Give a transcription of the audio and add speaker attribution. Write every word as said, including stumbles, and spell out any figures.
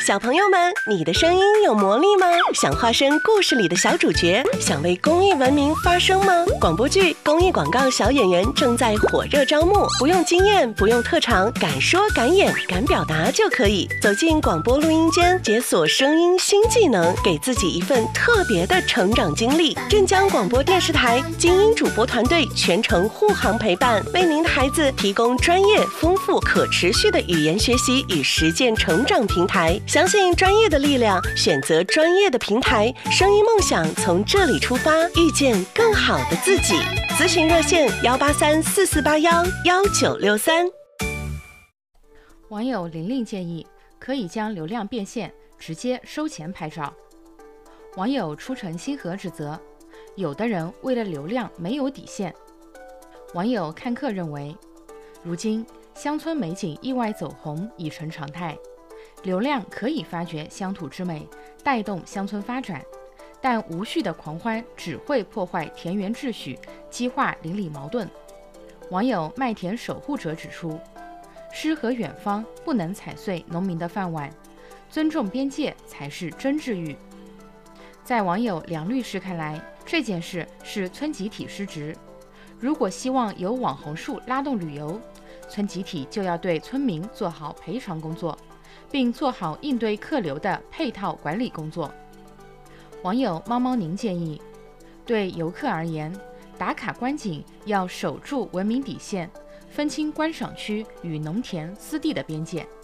Speaker 1: 小朋友们，你的声音有魔力吗？想化身故事里的小主角，想为公益文明发声吗？广播剧、公益广告小演员正在火热招募，不用经验，不用特长，敢说敢演敢表达就可以走进广播录音间，解锁声音新技能，给自己一份特别的成长经历。镇江广播电视台精英主播团队全程护航陪伴，为您的孩子提供专业、丰富、可持续的语言学习与实践成长平台。相信专业的力量，选择专业的平台，声音梦想从这里出发，遇见更好的自己。咨询热线幺八三四四八幺幺九六三。
Speaker 2: 网友玲玲建议可以将流量变现，直接收钱拍照。网友出城星河指责，有的人为了流量没有底线。网友看客认为，如今乡村美景意外走红已成常态，流量可以发掘乡土之美，带动乡村发展，但无序的狂欢只会破坏田园秩序，激化邻里矛盾。网友麦田守护者指出，诗和远方不能踩碎农民的饭碗，尊重边界才是真治愈。在网友梁律师看来，这件事是村集体失职。如果希望由网红树拉动旅游，村集体就要对村民做好赔偿工作，并做好应对客流的配套管理工作。网友猫猫宁建议，对游客而言，打卡观景要守住文明底线，分清观赏区与农田、私地的边界。